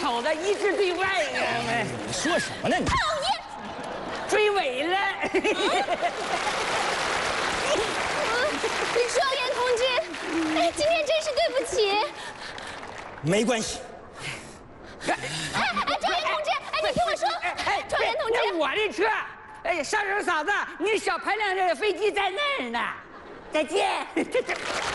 口子一致对外呀！ 你说什么呢你？ 讨厌！ 追尾了！ 状元同志，哎，今天真是对不起。 没关系。 状元同志，哎，你听我说，状元同志， 那我的车，哎，上手嫂子，你小排量的飞机在那儿呢。再见。